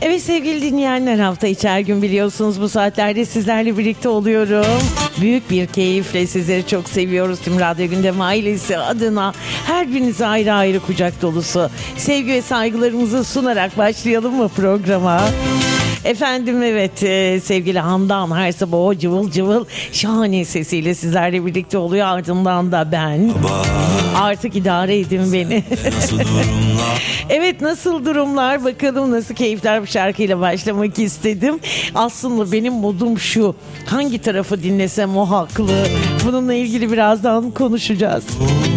Evet sevgili dinleyenler, hafta içi her gün biliyorsunuz bu saatlerde sizlerle birlikte oluyorum. Büyük bir keyifle sizleri çok seviyoruz. Tüm Radyo Gündem ailesi adına her birinize ayrı ayrı kucak dolusu sevgi ve saygılarımızı sunarak başlayalım mı programa? Efendim evet, sevgili Handan her sabah o cıvıl cıvıl şahane sesiyle sizlerle birlikte oluyor. Ardından da ben. Artık idare edin beni. Evet, nasıl durumlar, bakalım nasıl keyifler, bu şarkıyla başlamak istedim. Aslında benim modum şu: hangi tarafı dinlesem o haklı. Bununla ilgili birazdan konuşacağız.